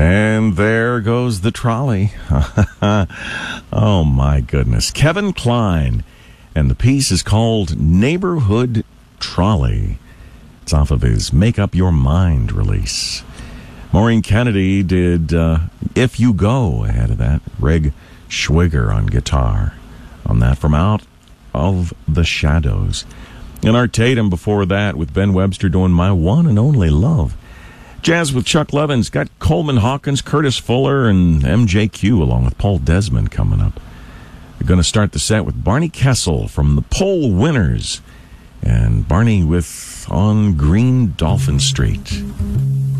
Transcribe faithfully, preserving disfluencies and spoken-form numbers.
And there goes the trolley. Oh, my goodness. Kevin Kline. And the piece is called Neighborhood Trolley. It's off of his Make Up Your Mind release. Maureen Kennedy did uh, If You Go ahead of that. Reg Schwiger on guitar on that from Out of the Shadows. And Art Tatum before that with Ben Webster doing My One and Only Love. Jazz with Chuck Levins. Got Coleman Hawkins, Curtis Fuller, and M J Q along with Paul Desmond coming up. We're going to start the set with Barney Kessel from the Poll Winners. And Barney with On Green Dolphin Street.